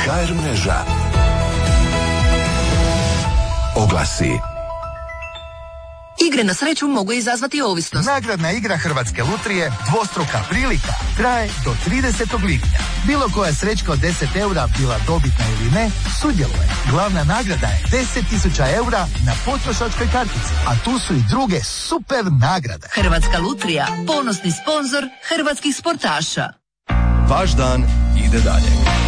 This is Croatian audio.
HR mreža. Oglasi. Igre na sreću mogu izazvati ovisnost. Nagradna igra Hrvatske lutrije Dvostruka prilika traje do 30. lipnja. Bilo koja srećka od 10 eura, bila dobitna ili ne, sudjeluje. Glavna nagrada je 10.000 eura na potrošačkoj kartici, a tu su i druge super nagrade. Hrvatska lutrija, ponosni sponzor hrvatskih sportaša. Vaš dan ide dalje.